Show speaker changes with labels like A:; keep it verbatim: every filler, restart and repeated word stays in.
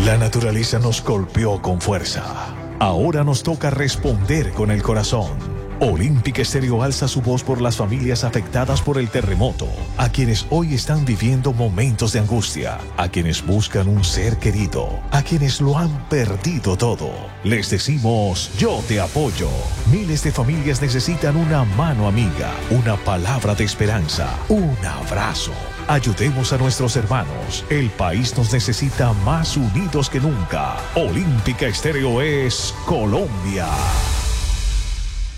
A: La naturaleza nos golpeó con fuerza. Ahora nos toca responder con el corazón. Olímpica Estéreo alza su voz por las familias afectadas por el terremoto, a quienes hoy están viviendo momentos de angustia, a quienes buscan un ser querido, a quienes lo han perdido todo. Les decimos, yo te apoyo. Miles de familias necesitan una mano amiga, una palabra de esperanza, un abrazo. Ayudemos a nuestros hermanos. El país nos necesita más unidos que nunca. Olímpica Estéreo es Colombia.